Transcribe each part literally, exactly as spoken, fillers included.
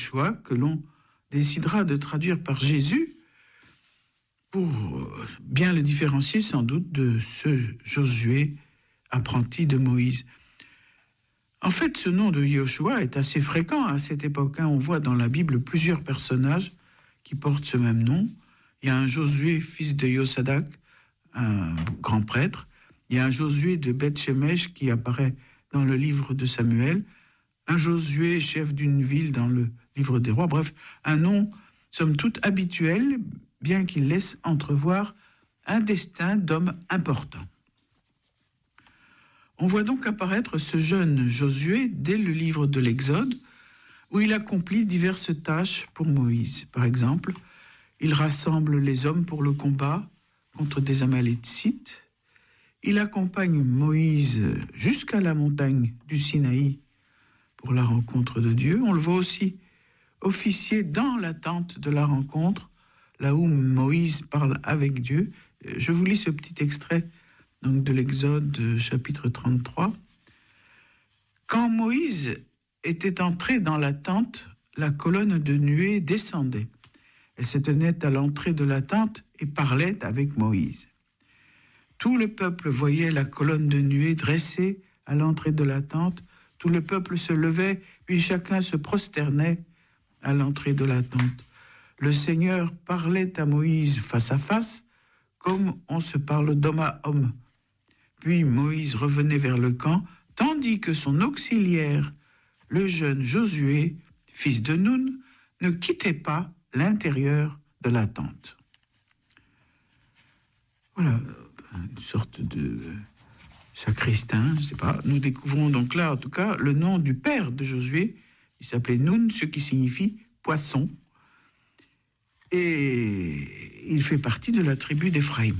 Yeshua, que l'on décidera de traduire par Jésus, pour bien le différencier sans doute de ce Josué, apprenti de Moïse. En fait, ce nom de Yeshua est assez fréquent à cette époque. On voit dans la Bible plusieurs personnages qui portent ce même nom. Il y a un Josué, fils de Yosadak, un grand prêtre. Il y a un Josué de Beth-Shemesh qui apparaît dans le livre de Samuel. Un Josué, chef d'une ville dans le livre des rois. Bref, un nom, somme toute, habituel, bien qu'il laisse entrevoir un destin d'homme important. On voit donc apparaître ce jeune Josué dès le livre de l'Exode, où il accomplit diverses tâches pour Moïse. Par exemple, il rassemble les hommes pour le combat contre des Amalécites. Il accompagne Moïse jusqu'à la montagne du Sinaï pour la rencontre de Dieu. On le voit aussi officier dans la tente de la rencontre, là où Moïse parle avec Dieu. Je vous lis ce petit extrait donc, de l'Exode chapitre trente-trois. Quand Moïse était entré dans la tente, la colonne de nuée descendait. Elle se tenait à l'entrée de la tente et parlait avec Moïse. Tout le peuple voyait la colonne de nuée dressée à l'entrée de la tente. Tout le peuple se levait, puis chacun se prosternait à l'entrée de la tente. Le Seigneur parlait à Moïse face à face, comme on se parle d'homme à homme. Puis Moïse revenait vers le camp, tandis que son auxiliaire, le jeune Josué, fils de Nun, ne quittait pas l'intérieur de la tente. Voilà, une sorte de sacristain, je ne sais pas. Nous découvrons donc là, en tout cas, le nom du père de Josué. Il s'appelait Nun, ce qui signifie poisson. Et il fait partie de la tribu d'Éphraïm.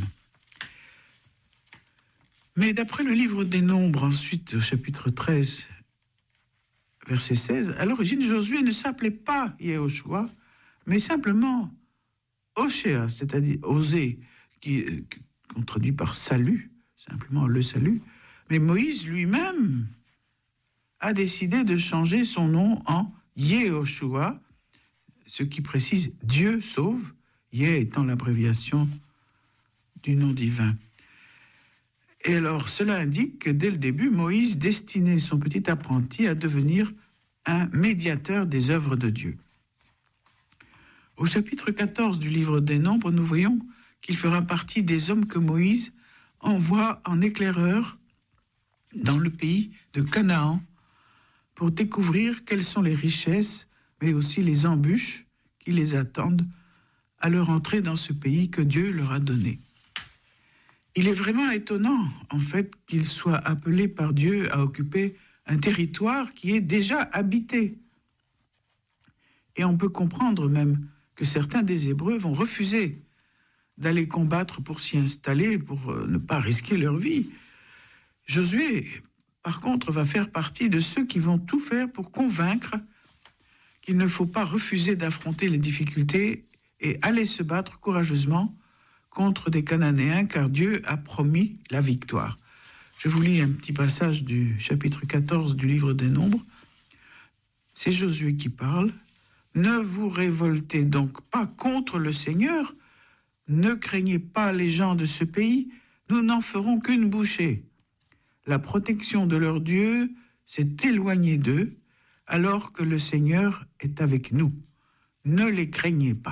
Mais d'après le livre des Nombres, ensuite, au chapitre treize, verset seize, à l'origine, Josué ne s'appelait pas Yehoshua, mais simplement Oshéa, c'est-à-dire Osée, qui, qu'on traduit par salut, simplement le salut. Mais Moïse lui-même a décidé de changer son nom en Yehoshua, ce qui précise Dieu sauve, Yé étant l'abréviation du nom divin. Et alors, cela indique que dès le début, Moïse destinait son petit apprenti à devenir un médiateur des œuvres de Dieu. Au chapitre quatorze du livre des Nombres, nous voyons qu'il fera partie des hommes que Moïse envoie en éclaireur dans le pays de Canaan pour découvrir quelles sont les richesses, mais aussi les embûches qui les attendent à leur entrée dans ce pays que Dieu leur a donné. Il est vraiment étonnant, en fait, qu'ils soient appelés par Dieu à occuper un territoire qui est déjà habité. Et on peut comprendre même que certains des Hébreux vont refuser d'aller combattre pour s'y installer, pour ne pas risquer leur vie. Josué, par contre, va faire partie de ceux qui vont tout faire pour convaincre qu'il ne faut pas refuser d'affronter les difficultés et aller se battre courageusement contre des Cananéens, car Dieu a promis la victoire. Je vous lis un petit passage du chapitre quatorze du livre des Nombres. C'est Josué qui parle. « Ne vous révoltez donc pas contre le Seigneur, ne craignez pas les gens de ce pays, nous n'en ferons qu'une bouchée. La protection de leur Dieu s'est éloignée d'eux, alors que le Seigneur est avec nous. Ne les craignez pas. »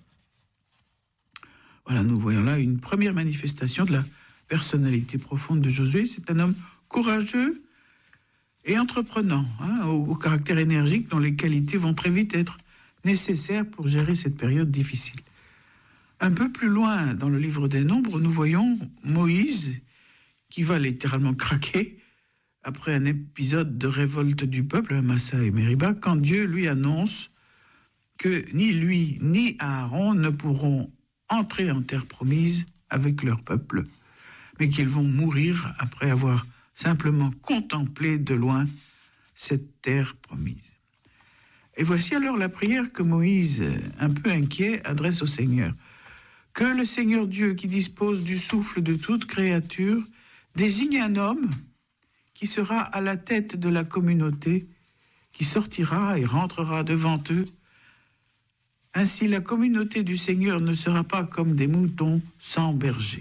Voilà, nous voyons là une première manifestation de la personnalité profonde de Josué. C'est un homme courageux et entreprenant, hein, au, au caractère énergique, dont les qualités vont très vite être nécessaires pour gérer cette période difficile. Un peu plus loin dans le livre des Nombres, nous voyons Moïse qui va littéralement craquer après un épisode de révolte du peuple à Massa et Mériba, quand Dieu lui annonce que ni lui ni Aaron ne pourront entrer en terre promise avec leur peuple, mais qu'ils vont mourir après avoir simplement contemplé de loin cette terre promise. Et voici alors la prière que Moïse, un peu inquiet, adresse au Seigneur. Que le Seigneur Dieu, qui dispose du souffle de toute créature, désigne un homme qui sera à la tête de la communauté, qui sortira et rentrera devant eux. Ainsi la communauté du Seigneur ne sera pas comme des moutons sans berger.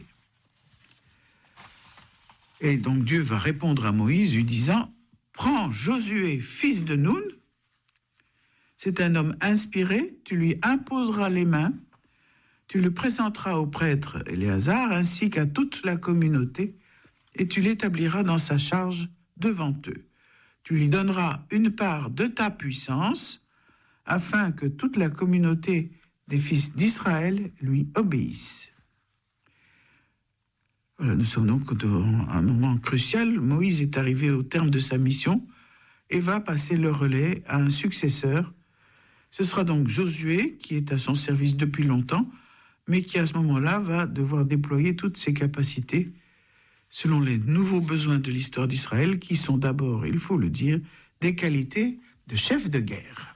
Et donc Dieu va répondre à Moïse lui disant « Prends Josué, fils de Nun, c'est un homme inspiré, tu lui imposeras les mains, tu le présenteras au prêtre Éléazar ainsi qu'à toute la communauté, et tu l'établiras dans sa charge devant eux. Tu lui donneras une part de ta puissance, afin que toute la communauté des fils d'Israël lui obéisse. » Voilà, nous sommes donc devant un moment crucial. Moïse est arrivé au terme de sa mission et va passer le relais à un successeur. Ce sera donc Josué, qui est à son service depuis longtemps, mais qui à ce moment-là va devoir déployer toutes ses capacités selon les nouveaux besoins de l'histoire d'Israël, qui sont d'abord, il faut le dire, des qualités de chef de guerre.